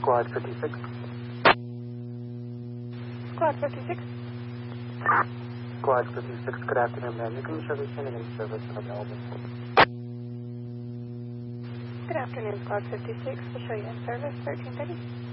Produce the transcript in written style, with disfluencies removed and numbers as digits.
Squad 56. Squad 56. Squad 56, good afternoon, ma'am. You can service in service available. Good afternoon, Squad 56. We'll show you in service, 1330.